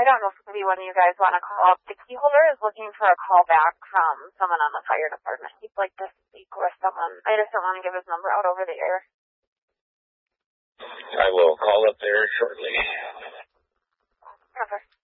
I don't know if maybe one of you guys want to call up. The key holder is looking for a call back from someone on the fire department. He'd like to speak with someone. I just don't want to give his number out over the air. I will call up there shortly. Perfect.